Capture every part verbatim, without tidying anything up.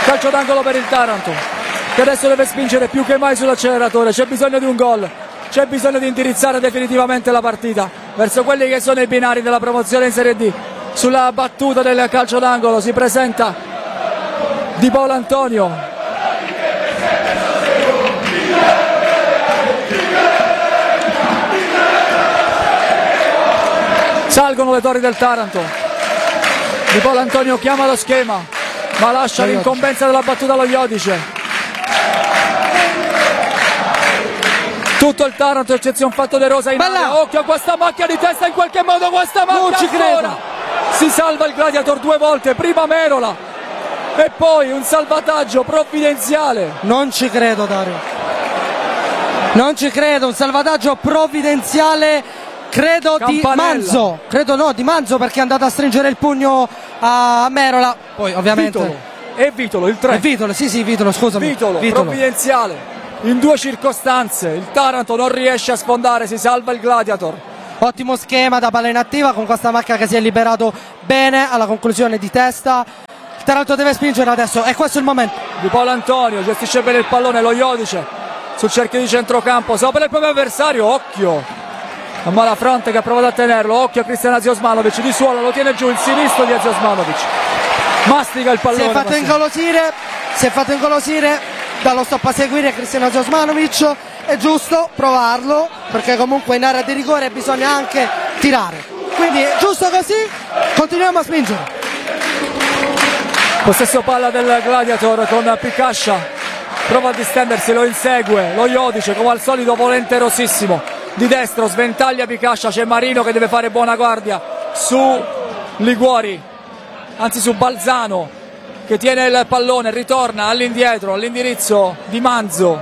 Calcio d'angolo per il Taranto, che adesso deve spingere più che mai sull'acceleratore. C'è bisogno di un gol, c'è bisogno di indirizzare definitivamente la partita verso quelli che sono i binari della promozione in Serie D. Sulla battuta del calcio d'angolo si presenta Di Paolo Antonio. Salgono le torri del Taranto. Di Paolo Antonio chiama lo schema, ma lascia l'incombenza della battuta allo Iodice. Tutto il Taranto, eccezione fatto De Rosa in aria. Occhio a questa macchia di testa, in qualche modo questa macchia non ci credo. Si salva il Gladiator due volte, prima Merola e poi un salvataggio provvidenziale. Non ci credo, Dario, non ci credo, un salvataggio provvidenziale. Credo Campanella. di Manzo, credo no, di Manzo, perché è andato a stringere il pugno a Merola. Poi ovviamente Vitolo. E Vitolo, il tre. È Vitolo, sì sì, Vitolo, scusami. Vitolo, Vitolo. provvidenziale. In due circostanze il Taranto non riesce a sfondare, si salva il Gladiator. Ottimo schema da palla inattiva con questa macchia che si è liberato bene alla conclusione di testa. Il Taranto deve spingere adesso e questo è il momento. Di Paolo Antonio gestisce bene il pallone, lo Iodice sul cerchio di centrocampo, sopra il proprio avversario, occhio a Malafronte che ha provato a tenerlo, occhio a Cristian Aziosmanovic, di suolo lo tiene giù il sinistro di Aziosmanovic, mastica il pallone. Si è fatto ingolosire, si è fatto ingolosire dallo stop a seguire Cristian Aziosmanovic. È giusto provarlo perché comunque in area di rigore bisogna anche tirare, quindi è giusto così, continuiamo a spingere. Possesso palla del Gladiator con Picascia, prova a distendersi, lo insegue lo Iodice come al solito volenterosissimo. Di destro sventaglia Picascia, c'è Marino che deve fare buona guardia su Liguori, anzi su Balzano, che tiene il pallone, ritorna all'indietro, all'indirizzo di Manzo.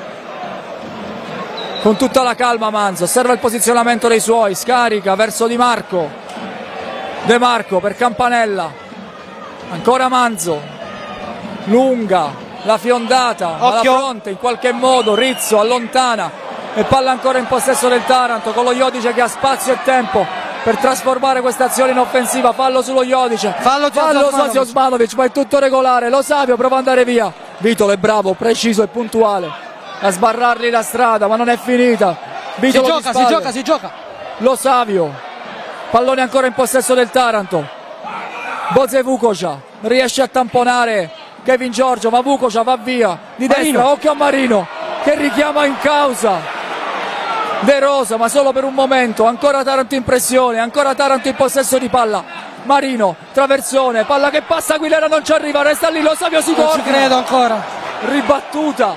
Con tutta la calma Manzo, osserva il posizionamento dei suoi, scarica verso Di Marco. De Marco per Campanella, ancora Manzo, lunga, la fiondata alla fronte in qualche modo, Rizzo allontana. E palla ancora in possesso del Taranto con lo Iodice che ha spazio e tempo per trasformare questa azione in offensiva. Fallo sullo Iodice, fallo, fallo su Aziosmanovic, ma è tutto regolare. Lo Savio prova ad andare via, Vitolo è bravo, preciso e puntuale a sbarrargli la strada, ma non è finita. Vitolo si gioca, si gioca, si gioca. Lo Savio, pallone ancora in possesso del Taranto. Boze Vukoša riesce a tamponare Kevin Giorgio, ma Vukoša va via di Marino. destra, occhio a Marino che richiama in causa De Rosa, ma solo per un momento. Ancora Taranto in pressione, ancora Taranto in possesso di palla. Marino, traversone, palla che passa, Aguilera non ci arriva, resta lì, Lo Savio si torna. Non ci credo ancora. Ribattuta.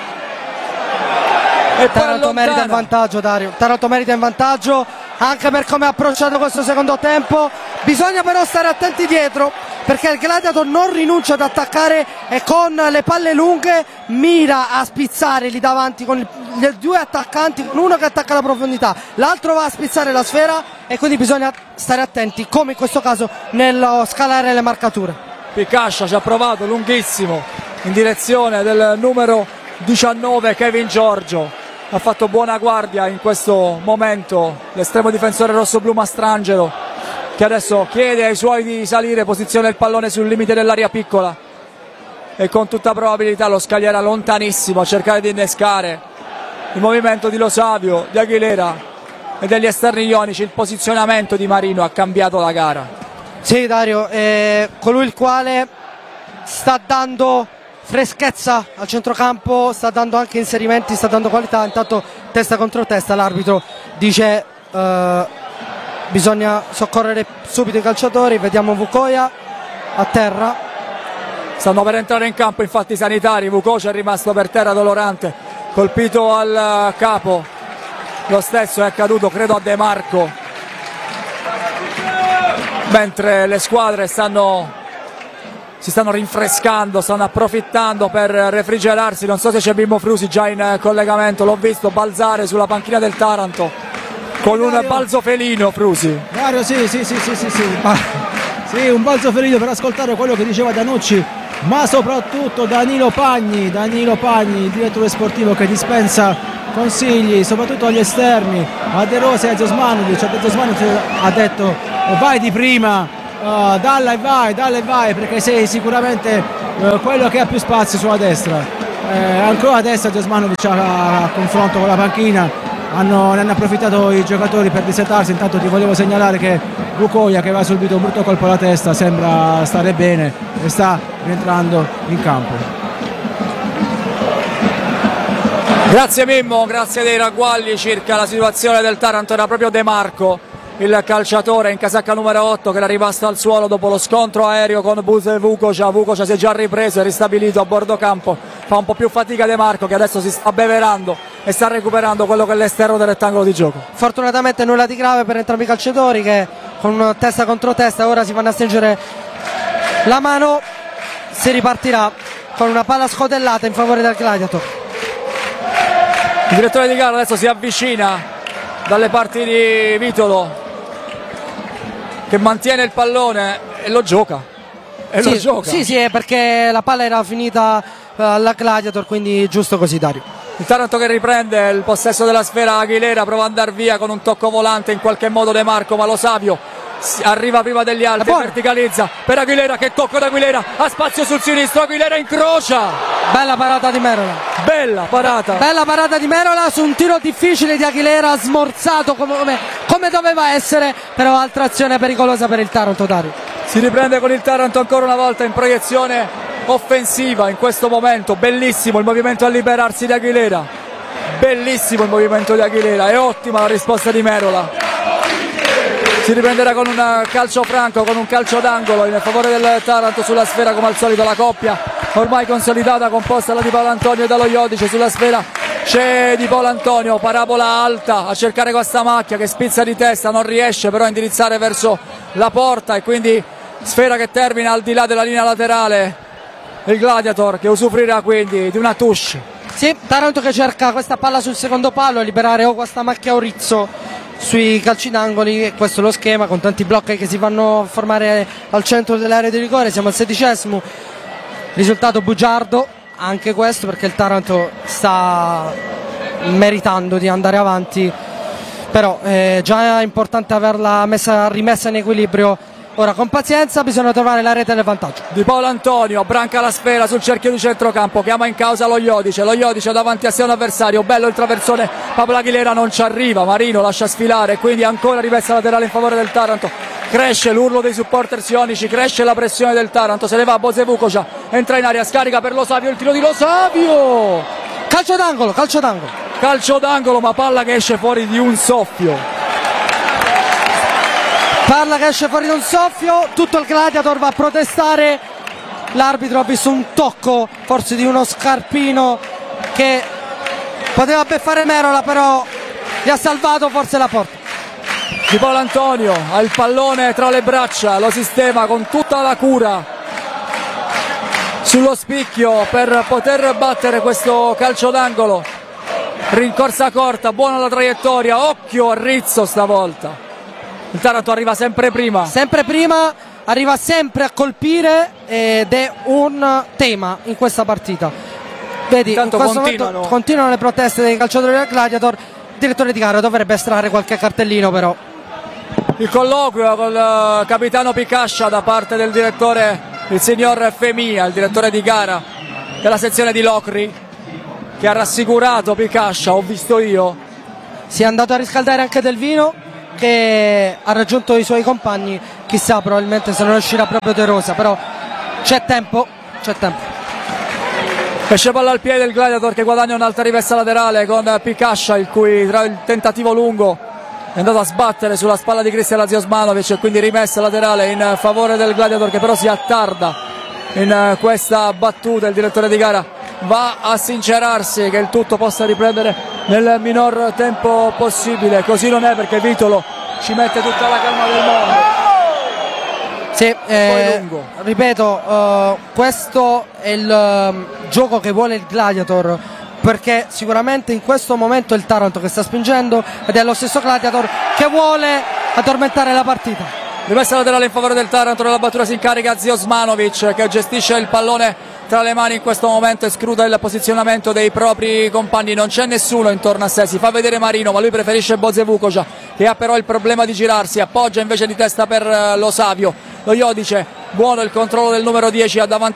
E Taranto merita il vantaggio, Dario. Taranto merita il vantaggio anche per come ha approcciato questo secondo tempo. Bisogna però stare attenti dietro, perché il Gladiator non rinuncia ad attaccare e con le palle lunghe mira a spizzare lì davanti con i due attaccanti, uno che attacca la profondità, l'altro va a spizzare la sfera, e quindi bisogna stare attenti, come in questo caso, nello scalare le marcature. Picascia ci ha provato, lunghissimo, in direzione del numero diciannove Kevin Giorgio. Ha fatto buona guardia in questo momento l'estremo difensore rossoblu Mastrangelo, che adesso chiede ai suoi di salire, posiziona il pallone sul limite dell'area piccola e con tutta probabilità lo scaglierà lontanissimo a cercare di innescare il movimento di Lo Savio, di Aguilera e degli esterni ionici. Il posizionamento di Marino ha cambiato la gara. Sì, Dario, è colui il quale sta dando freschezza al centrocampo, sta dando anche inserimenti, sta dando qualità. Intanto testa contro testa l'arbitro dice uh, bisogna soccorrere subito i calciatori. Vediamo Vukoja a terra, stanno per entrare in campo infatti i sanitari. Vukoja è rimasto per terra dolorante, colpito al capo. Lo stesso è accaduto credo a De Marco, mentre le squadre stanno si stanno rinfrescando, stanno approfittando per refrigerarsi. Non so se c'è Bimbo Frusi già in collegamento, l'ho visto balzare sulla panchina del Taranto con un balzo felino. Frusi, Dario, sì, sì, sì, sì, sì, sì. Ma, sì, un balzo felino per ascoltare quello che diceva Danucci, ma soprattutto Danilo Pagni, Danilo Pagni, il direttore sportivo che dispensa consigli soprattutto agli esterni, a De Rosa e a Aziosmanovic. Aziosmanovic ha detto vai di prima, Uh, dalla e vai, dalla e vai, perché sei sicuramente eh, quello che ha più spazio sulla destra. Eh, ancora a destra Osmanovic a, a confronto con la panchina, hanno, ne hanno approfittato i giocatori per dissettarsi. Intanto ti volevo segnalare che Bucoia, che aveva subito un brutto colpo alla testa, sembra stare bene e sta rientrando in campo. Grazie Mimmo, grazie dei ragguagli circa la situazione del Taranto. Era proprio De Marco, il calciatore in casacca numero otto, che era rimasto al suolo dopo lo scontro aereo con Buse Vukocia. Vukocia si è già ripreso e ristabilito a bordo campo. Fa un po' più fatica De Marco, che adesso si sta abbeverando e sta recuperando quello che è l'esterno del rettangolo di gioco. Fortunatamente nulla di grave per entrambi i calciatori, che con testa contro testa ora si vanno a stringere la mano. Si ripartirà con una palla scodellata in favore del Gladiator. Il direttore di gara adesso si avvicina dalle parti di Vitolo, che mantiene il pallone e lo gioca. E sì, lo gioca. Sì, sì, è perché la palla era finita alla Gladiator, quindi giusto così, Dario. Il Taranto che riprende il possesso della sfera. Aguilera prova ad andare via con un tocco volante in qualche modo De Marco, ma lo Savio arriva prima degli altri, verticalizza per Aguilera, che tocco da Aguilera, ha spazio sul sinistro, Aguilera incrocia. Bella parata di Merola. Bella parata. Bella parata di Merola su un tiro difficile di Aguilera, smorzato come, come, come doveva essere, però altra azione pericolosa per il Taranto, Dario. Si riprende con il Taranto ancora una volta in proiezione offensiva in questo momento. Bellissimo il movimento a liberarsi di Aguilera. Bellissimo il movimento di Aguilera, è ottima la risposta di Merola. Si riprenderà con un calcio franco, con un calcio d'angolo in favore del Taranto sulla sfera, come al solito la coppia ormai consolidata, composta da Di Paolo Antonio e dallo Iodice. Sulla sfera c'è Di Paolo Antonio, parabola alta a cercare questa macchia che spizza di testa, non riesce però a indirizzare verso la porta, e quindi sfera che termina al di là della linea laterale. Il Gladiator che usufruirà quindi di una touche. Sì, Taranto che cerca questa palla sul secondo palo, liberare o questa macchia o Rizzo sui calci d'angoli. Questo è lo schema, con tanti blocchi che si vanno a formare al centro dell'area di rigore. Siamo al sedicesimo, risultato bugiardo anche questo, perché il Taranto sta meritando di andare avanti, però è già importante averla messa, rimessa in equilibrio. Ora con pazienza bisogna trovare la rete del vantaggio. Di Paolo Antonio branca la sfera sul cerchio di centrocampo, chiama in causa lo Iodice, lo Iodice davanti a sé un avversario, bello il traversone, Pablo Aguilera non ci arriva, Marino lascia sfilare, quindi ancora rimessa laterale in favore del Taranto. Cresce l'urlo dei supporter ionici, cresce la pressione del Taranto, se ne va Bose Vukocia, entra in aria, scarica per Lo Savio, il tiro di Lo Savio, calcio d'angolo, calcio d'angolo calcio d'angolo, ma palla che esce fuori di un soffio. Parla che esce fuori da un soffio, tutto il Gladiator va a protestare. L'arbitro ha visto un tocco forse di uno scarpino che poteva beffare Merola, però gli ha salvato forse la porta. Di Paolo Antonio ha il pallone tra le braccia, lo sistema con tutta la cura sullo spicchio per poter battere questo calcio d'angolo. Rincorsa corta, buona la traiettoria, occhio a Rizzo stavolta. Il Taranto arriva sempre prima. Sempre prima, arriva sempre a colpire ed è un tema in questa partita. Vedi, in questo continuano. momento continuano le proteste dei calciatori del Gladiator. Il direttore di gara dovrebbe estrarre qualche cartellino, però. Il colloquio con il capitano Picascia da parte del direttore, il signor Femia, il direttore di gara della sezione di Locri, che ha rassicurato Picascia, ho visto io. Si è andato a riscaldare anche del vino, che ha raggiunto i suoi compagni, chissà, probabilmente se non uscirà proprio De Rosa, però c'è tempo, c'è tempo. Esce palla al piede il Gladiator che guadagna un'altra rimessa laterale con Picascia, il cui tra il tentativo lungo è andato a sbattere sulla spalla di Cristian Osmanovic, e quindi rimessa laterale in favore del Gladiator, che però si attarda in questa battuta. Il direttore di gara va a sincerarsi che il tutto possa riprendere nel minor tempo possibile. Così non è, perché Vitolo ci mette tutta la calma del mondo. Sì, eh, ripeto, uh, questo è il um, gioco che vuole il Gladiator, perché sicuramente in questo momento è il Taranto che sta spingendo ed è lo stesso Gladiator che vuole addormentare la partita. Rimessa laterale in favore del Taranto, nella battuta si incarica Osmanovic, che gestisce il pallone tra le mani in questo momento e scruta il posizionamento dei propri compagni. Non c'è nessuno intorno a sé, si fa vedere Marino, ma lui preferisce Bose Vukocia, che ha però il problema di girarsi, appoggia invece di testa per Lo Savio. Lo Iodice, buono il controllo del numero dieci, ha davanti